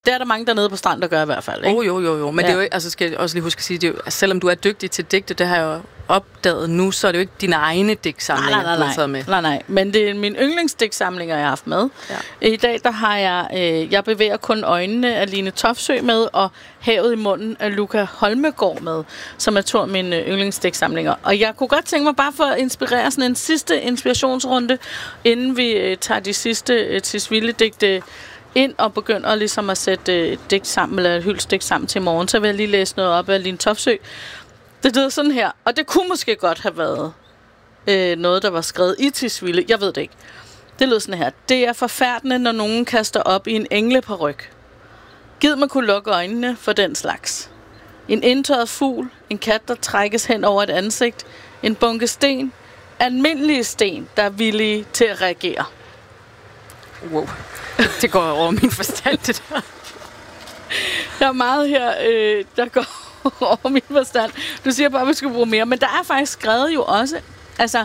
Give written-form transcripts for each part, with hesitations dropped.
Det er der mange dernede på stranden, der gør i hvert fald, ikke? Jo. Men det er jo ikke, altså skal jeg også lige huske at sige, det er jo, altså, selvom du er dygtig til digte, det har jeg jo opdaget nu, så er det jo ikke dine egne digtsamlinger, du har taget med. Nej. Men det er min yndlingsdigtsamlinger, jeg har haft med. Ja. I dag, der har jeg bevæger kun øjnene af Line Toftsø med, og Havet i munden af Luca Holmegård med, som er to af mine yndlingsdigtsamlinger. Og jeg kunne godt tænke mig bare for at inspirere sådan en sidste inspirationsrunde, inden vi tager de sidste Tisvilde-digte ind og begynder ligesom at sætte et digt sammen, eller et hyldestigt sammen til morgen, så vil jeg lige læse noget op af Line Toftsø. Det lyder sådan her, og det kunne måske godt have været noget, der var skrevet i Tisvilde. Jeg ved det ikke. Det lyder sådan her. Det er forfærdende, når nogen kaster op i en engleparyk. Gid man kunne lukke øjnene for den slags. En indtørret fugl, en kat, der trækkes hen over et ansigt, en bunke sten, almindelige sten, der er villige til at reagere. Wow. Det går over min forstand, det der. Der er meget her, der går over min forstand. Du siger bare, at vi skal bruge mere. Men der er faktisk skrevet jo også, altså,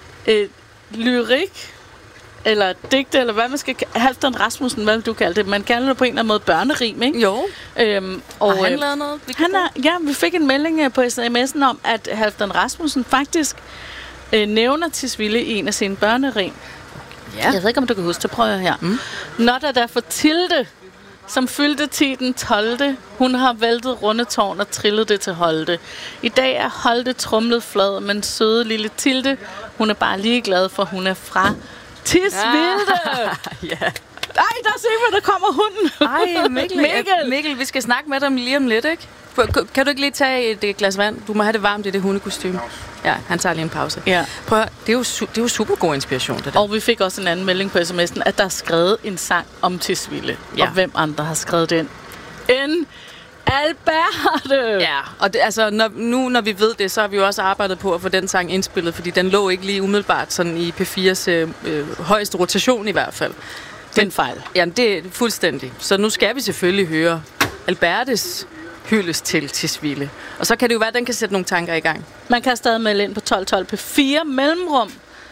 lyrik, eller digte, eller hvad man skal kalde. Halfdan Rasmussen, hvad vil du kalde det? Man kalder det på en eller anden måde børnerim, ikke? Jo. Og har han lavet noget? Vi fik en melding på sms'en om, at Halfdan Rasmussen faktisk nævner Tisvilde i en af sine børnerim. Ja. Jeg ved ikke, om du kan huske det. Prøv her. Når der for Tilde, som fyldte 10 den 12. Hun har væltet Rundetårn og trillet det til Holte. I dag er Holte trumlet flad, men søde lille Tilde, hun er bare lige glad, for hun er fra Tisvilde. Ja. Ej, der ser vi, der kommer hunden. Ej, Mikkel, vi skal snakke med dem lige om lidt, ikke? Kan du ikke lige tage et glas vand? Du må have det varmt i det hundekostyme. Ja, han tager lige en pause. Ja. Prøv at, det er jo super god inspiration, det der. Og vi fik også en anden melding på sms'en, at der er skrevet en sang om Tisvilde. Ja. Og hvem andre har skrevet den? En Alberte! Ja, og det, altså, når vi ved det, så har vi jo også arbejdet på at få den sang indspillet, fordi den lå ikke lige umiddelbart sådan i P4's højeste rotation i hvert fald. Det er en fejl. Jamen, det er fuldstændig. Så nu skal vi selvfølgelig høre Albertes hyldest til Tisvilde. Og så kan det jo være, at den kan sætte nogle tanker i gang. Man kan stadig melde ind på 1212 P4 mellemrum.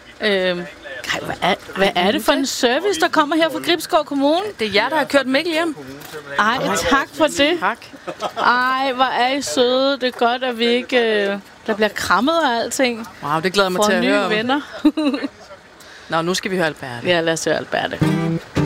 Hvad er det for en service, der kommer her fra Gribskov Kommune? Det er jer, der har kørt Mikkel hjem. Ej, tak for det. Tak. Ej, hvor er I søde. Det er godt, at vi ikke... der bliver krammet og alting. Wow, det glæder mig til at høre. For nye venner. Nå, nu skal vi høre Alberte. Ja, lad os høre Alberte.